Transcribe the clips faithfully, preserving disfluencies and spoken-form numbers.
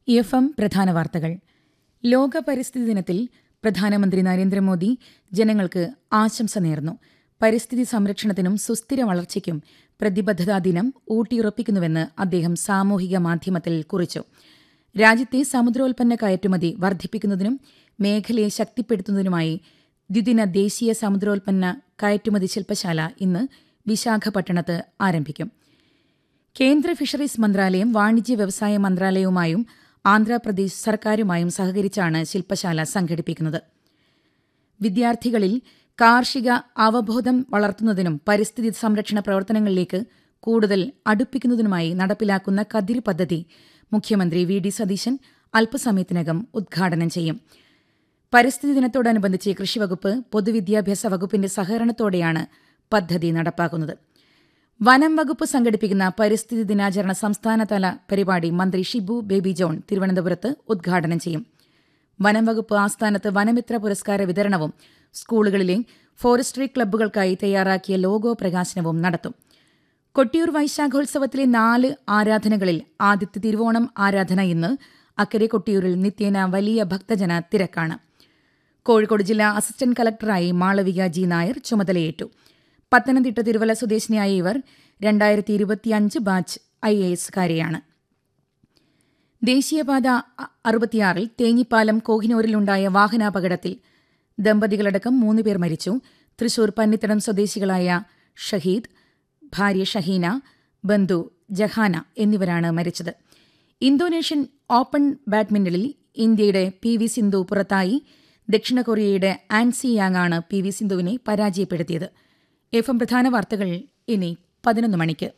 F M പ്രധാന വാർത്തകൾ. ലോക പരിസ്ഥിതി ദിനത്തിൽ പ്രധാനമന്ത്രി നരേന്ദ്രമോദി ജനങ്ങൾക്ക് ആശംസ നേർന്നു. പരിസ്ഥിതി സംരക്ഷണത്തിനും സുസ്ഥിര വളർച്ചയ്ക്കും പ്രതിബദ്ധതാ ദിനം ഊട്ടിയുറപ്പിക്കുന്നുവെന്ന് അദ്ദേഹം സാമൂഹിക മാധ്യമത്തിൽ കുറിച്ചു. രാജ്യത്തെ സമുദ്രോൽപ്പന്ന കയറ്റുമതി വർദ്ധിപ്പിക്കുന്നതിനും മേഖലയെ ശക്തിപ്പെടുത്തുന്നതിനുമായി ദ്വിദിന ദേശീയ സമുദ്രോൽപ്പന്ന കയറ്റുമതി ശില്പശാല ഇന്ന് വിശാഖപട്ടണത്ത് ആരംഭിക്കും. കേന്ദ്ര ഫിഷറീസ് മന്ത്രാലയം വാണിജ്യ വ്യവസായ മന്ത്രാലയവുമായും ആന്ധ്രാപ്രദേശ് സർക്കാരുമായും സഹകരിച്ചാണ് ശില്പശാല സംഘടിപ്പിക്കുന്നത്. വിദ്യാർത്ഥികളിൽ കാർഷിക അവബോധം വളർത്തുന്നതിനും പരിസ്ഥിതി സംരക്ഷണ പ്രവർത്തനങ്ങളിലേക്ക് കൂടുതൽ അടുപ്പിക്കുന്നതിനുമായി നടപ്പിലാക്കുന്ന കതിർ പദ്ധതി മുഖ്യമന്ത്രി വി ഡി സതീശൻ അല്പസമയത്തിനകം ഉദ്ഘാടനം ചെയ്യും. പരിസ്ഥിതി ദിനത്തോടനുബന്ധിച്ച് കൃഷിവകുപ്പ് പൊതുവിദ്യാഭ്യാസ വകുപ്പിന്റെ സഹകരണത്തോടെയാണ് പദ്ധതി നടപ്പാക്കുന്നത്. വനം വകുപ്പ് സംഘടിപ്പിക്കുന്ന പരിസ്ഥിതി ദിനാചരണ സംസ്ഥാനതല പരിപാടി മന്ത്രി ഷിബു ബേബി ജോൺ തിരുവനന്തപുരത്ത് ഉദ്ഘാടനം ചെയ്യും. വനം വകുപ്പ് ആസ്ഥാനത്ത് വനമിത്ര പുരസ്കാര വിതരണവും സ്കൂളുകളിലെ ഫോറസ്ട്രി ക്ലബ്ബുകൾക്കായി തയ്യാറാക്കിയ ലോഗോ പ്രകാശനവും നടത്തും. കൊട്ടിയൂർ വൈശാഖോത്സവത്തിലെ നാല് ആരാധനകളിൽ ആദ്യത്തെ തിരുവോണം ആരാധന ഇന്ന്. അക്കരെ കൊട്ടിയൂരിൽ നിത്യേന വലിയ ഭക്തജന തിരക്കാണ്. കോഴിക്കോട് ജില്ലാ അസിസ്റ്റന്റ് കളക്ടറായി മാളവിക ജി നായർ ചുമതലയേറ്റു. പത്തനംതിട്ട തിരുവല്ല സ്വദേശിനിയായ ഇവർ രണ്ടായിരത്തി ഇരുപത്തിയഞ്ച് ബാച്ച് ഐ എ എസുകാരിയാണ്. ദേശീയപാത അറുപത്തിയാറിൽ തേഞ്ഞിപ്പാലം കോഹിനൂരിലുണ്ടായ വാഹനാപകടത്തിൽ ദമ്പതികളടക്കം മൂന്ന് പേർ മരിച്ചു. തൃശൂർ പന്നിത്തടം സ്വദേശികളായ ഷഹീദ്, ഭാര്യ ഷഹീന, ബന്ധു ജഹാന എന്നിവരാണ് മരിച്ചത്. ഇന്തോനേഷ്യൻ ഓപ്പൺ ബാഡ്മിന്റണിൽ ഇന്ത്യയുടെ പി വി സിന്ധു പുറത്തായി. ദക്ഷിണ കൊറിയയുടെ ആൻസി യാങ് ആണ് പി വി സിന്ധുവിനെ പരാജയപ്പെടുത്തിയത്. എഫ് എം പ്രധാന വാർത്തകൾ ഇനി പതിനൊന്ന് മണിക്ക്.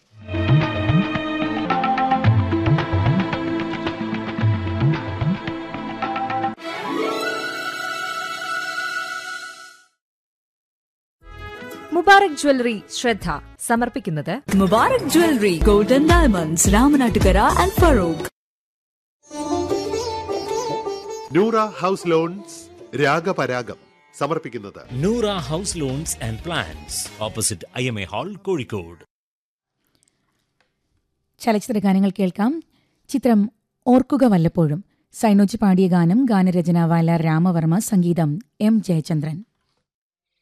മുബാറക് ജ്വല്ലറി ശ്രദ്ധ സമർപ്പിക്കുന്നത് Mubarak jewellery golden diamonds Ramanattukara and Farooq. Noora house loans രാഗപരാഗം സമർപ്പിക്കുന്നത് Noora house loans and plans opposite I M A hall, Kozhikode. ചലച്ചിത്ര ഗാനങ്ങൾ കേൾക്കാം. ചിത്രം ഓർക്കുക വല്ലപ്പോഴും. സൈനോജ് പാടിയ ഗാനം. ഗാനരചന വയലാർ രാമവർമ്മ, സംഗീതം എം ജയചന്ദ്രൻ.